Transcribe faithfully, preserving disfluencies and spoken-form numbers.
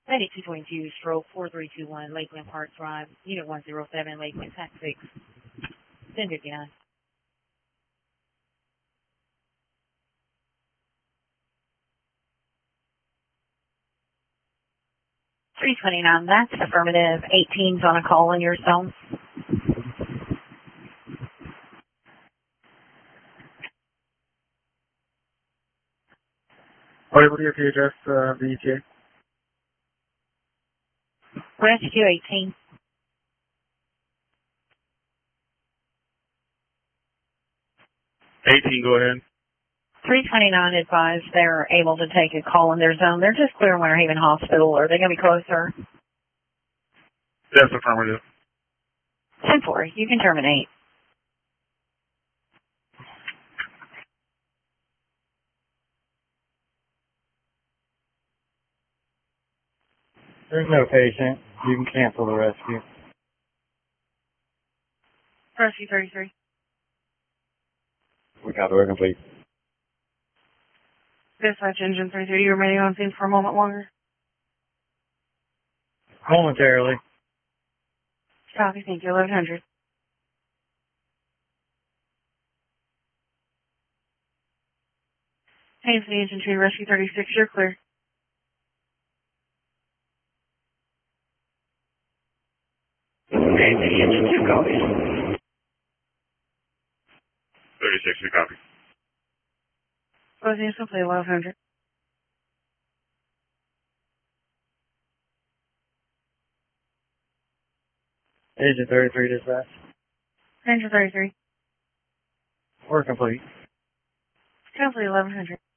ninety-two twenty-two, stroke four three two one, Lakeland Park Drive, Unit one oh seven, Lakeland, Tax six, ten fifty-nine. three twenty-nine, that's affirmative. eighteen's on a call in your zone. Are you able to get the address, uh, the E T A? Rescue eighteen. eighteen, go ahead. three twenty-nine advised they're able to take a call in their zone. They're just clearing Winter Haven Hospital. Are they going to be closer? That's affirmative. ten four, you can terminate. There's no patient. You can cancel the rescue. Rescue thirty-three. We got the work complete. Dispatch engine thirty-three, you remaining on scene for a moment longer? Momentarily. Copy, thank you, eleven hundred. Hey, for the infantry, rescue thirty-six, you're clear. Okay, the engine two copies. thirty-six, we copy. Closing is complete, eleven hundred. Agent thirty-three dispatch. Ranger thirty-three. Work complete. Complete, eleven hundred.